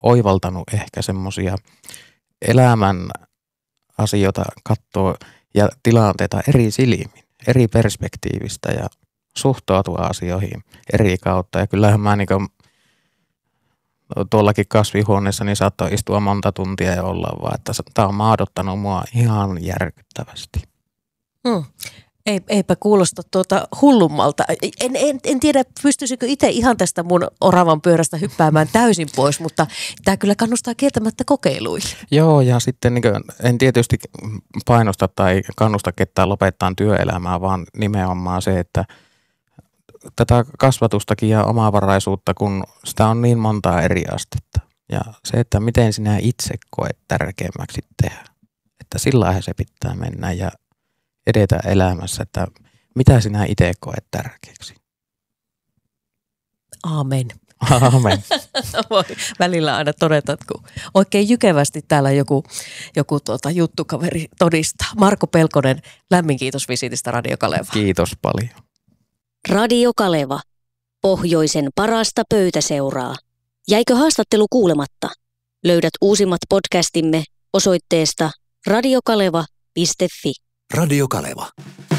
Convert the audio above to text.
oivaltanut ehkä semmoisia elämän asioita katsoa ja tilanteita eri silmin, eri perspektiivistä ja suhtautua asioihin eri kautta. Ja kyllähän mä niin tuollakin kasvihuoneessa niin saattoi istua monta tuntia ja olla vaan, että tämä on maadottanut mua ihan järkyttävästi. Eipä kuulosta hullummalta. En tiedä, pystyisikö itse ihan tästä mun oravan pyörästä hyppäämään täysin pois, mutta tämä kyllä kannustaa kieltämättä kokeiluihin. Joo, ja sitten niin en tietysti painosta tai kannusta ketään lopettaa työelämää, vaan nimenomaan se, että tätä kasvatustakin ja omavaraisuutta, kun sitä on niin montaa eri astetta. Ja se, että miten sinä itse koet tärkeämmäksi tehdä. Että sillä se pitää mennä ja edetä elämässä, että mitä sinä itse koet tärkeäksi. Aamen. Aamen. Voi välillä aina todeta, että kun oikein jykevästi täällä joku juttukaveri todistaa. Marko Pelkonen, lämmin kiitos visiitistä Radio Kaleva. Kiitos paljon. Radio Kaleva. Pohjoisen parasta pöytäseuraa. Jäikö haastattelu kuulematta? Löydät uusimmat podcastimme osoitteesta radiokaleva.fi. Radio Kaleva.